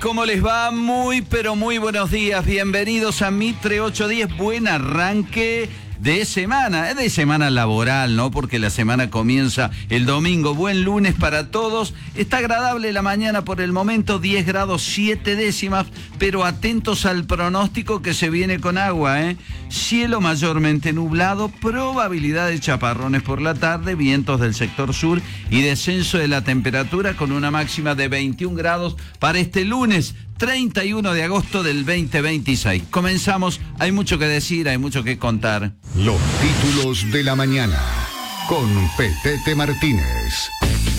¿Cómo les va? Muy, pero muy buenos días. Bienvenidos a Mitre 810. Buen arranque de semana laboral, ¿no? Porque la semana comienza el domingo. Buen lunes para todos. Está agradable la mañana por el momento, 10 grados 7 décimas, pero atentos al pronóstico que se viene con agua, ¿eh? Cielo mayormente nublado, probabilidad de chaparrones por la tarde, vientos del sector sur y descenso de la temperatura con una máxima de 21 grados para este lunes 31 de agosto del 2026. Comenzamos, hay mucho que decir, hay mucho que contar. Los títulos de la mañana con Petete Martínez.